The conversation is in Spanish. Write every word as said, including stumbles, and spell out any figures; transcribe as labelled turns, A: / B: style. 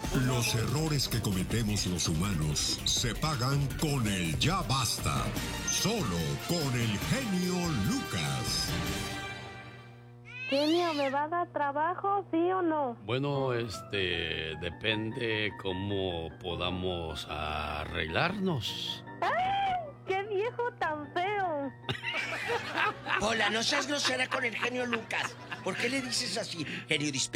A: Los errores que cometemos los humanos se pagan con el ya basta. Solo con el genio Lucas.
B: Genio, ¿me va a dar trabajo, sí o no?
C: Bueno, este, depende cómo podamos arreglarnos.
B: ¡Ay! ¡Qué viejo tan feo!
D: Hola, no seas grosera con el genio Lucas. ¿Por qué le dices así? Genio